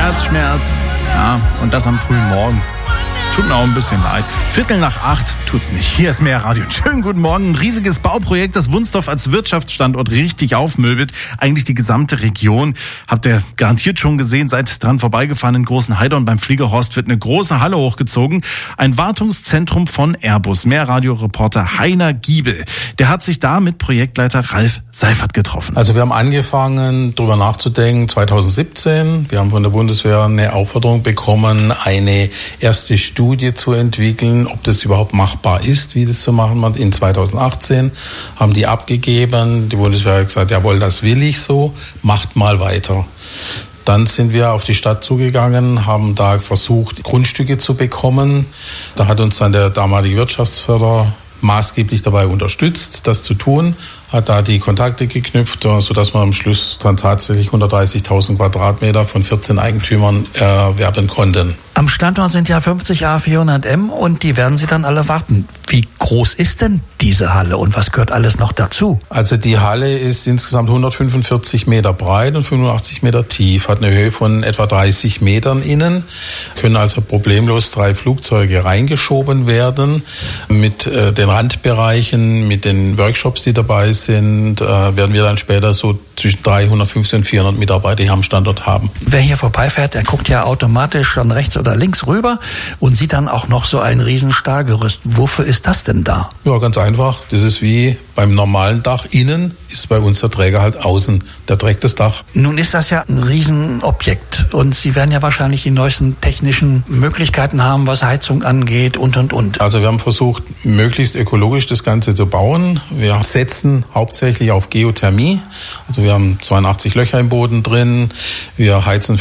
Herzschmerz. Ja, und das am frühen Morgen. Tut mir auch ein bisschen leid. 7:45 tut's nicht. Hier ist Meerradio. Schönen guten Morgen. Ein riesiges Bauprojekt, das Wunsdorf als Wirtschaftsstandort richtig aufmöbelt. Eigentlich die gesamte Region. Habt ihr garantiert schon gesehen, seid dran vorbeigefahren in Großenheidorn. Beim Fliegerhorst wird eine große Halle hochgezogen. Ein Wartungszentrum von Airbus. Meerradio-Reporter Heiner Giebel. Der hat sich da mit Projektleiter Ralf Seifert getroffen. Also wir haben angefangen, darüber nachzudenken, 2017. Wir haben von der Bundeswehr eine Aufforderung bekommen, eine erste Studie zu entwickeln, ob das überhaupt machbar ist, wie das zu machen wird. In 2018 haben die abgegeben. Die Bundeswehr hat gesagt, jawohl, das will ich so, macht mal weiter. Dann sind wir auf die Stadt zugegangen, haben da versucht, Grundstücke zu bekommen. Da hat uns dann der damalige Wirtschaftsförderer maßgeblich dabei unterstützt, das zu tun, hat da die Kontakte geknüpft, sodass wir am Schluss dann tatsächlich 130.000 Quadratmeter von 14 Eigentümern erwerben konnten. Am Standort sind ja 50 A400M und die werden Sie dann alle warten. Wie groß ist denn diese Halle und was gehört alles noch dazu? Also die Halle ist insgesamt 145 Meter breit und 85 Meter tief, hat eine Höhe von etwa 30 Metern innen, können also problemlos 3 Flugzeuge reingeschoben werden. Mit den Randbereichen, mit den Workshops, die dabei sind, werden wir dann später so zwischen 350 und 400 Mitarbeiter hier am Standort haben. Wer hier vorbeifährt, der guckt ja automatisch schon rechts oder links rüber und sieht dann auch noch so ein riesen Stahlgerüst. Wofür ist das denn da? Ja, ganz einfach. Das ist wie beim normalen Dach. Innen ist bei uns der Träger halt außen. Der trägt das Dach. Nun ist das ja ein Riesenobjekt und Sie werden ja wahrscheinlich die neuesten technischen Möglichkeiten haben, was Heizung angeht und. Also wir haben versucht, möglichst ökologisch das Ganze zu bauen. Wir setzen hauptsächlich auf Geothermie. Also wir haben 82 Löcher im Boden drin. Wir heizen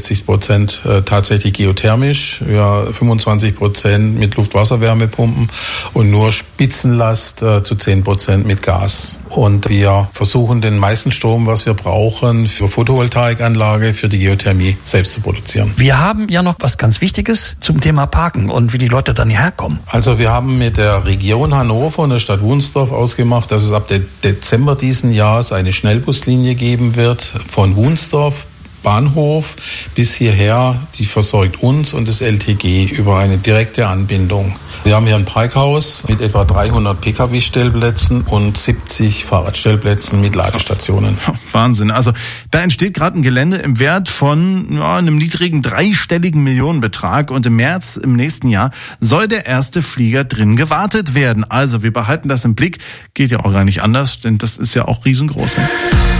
65% tatsächlich geothermisch. Wir 25% mit Luft-Wasser-Wärmepumpen und nur Spitzenlast zu 10% mit Gas. Und wir versuchen den meisten Strom, was wir brauchen, für Photovoltaikanlage, für die Geothermie selbst zu produzieren. Wir haben ja noch was ganz Wichtiges zum Thema Parken und wie die Leute dann hierher kommen. Also wir haben mit der Region Hannover und der Stadt Wunsdorf ausgemacht, dass es ab Dezember diesen Jahres eine Schnellbuslinie geben wird von Wunsdorf Bahnhof bis hierher, die versorgt uns und das LTG über eine direkte Anbindung. Wir haben hier ein Parkhaus mit etwa 300 Pkw-Stellplätzen und 70 Fahrradstellplätzen mit Ladestationen. Wahnsinn. Also da entsteht gerade ein Gelände im Wert von einem niedrigen dreistelligen Millionenbetrag und im März im nächsten Jahr soll der erste Flieger drin gewartet werden. Also wir behalten das im Blick. Geht ja auch gar nicht anders, denn das ist ja auch riesengroß.